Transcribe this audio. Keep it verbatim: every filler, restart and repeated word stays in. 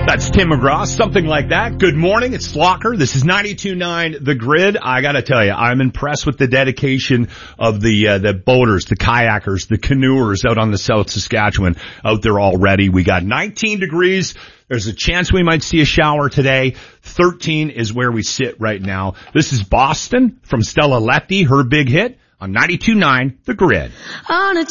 That's Tim McGraw, something like that. Good morning, it's Flocker. This is ninety-two point nine The Grid. I gotta tell you, I'm impressed with the dedication of the, uh, the boaters, the kayakers, the canoers out on the South Saskatchewan out there already. We got nineteen degrees. There's a chance we might see a shower today. thirteen is where we sit right now. This is Boston from Stella Letty, her big hit on ninety-two point nine The Grid. On a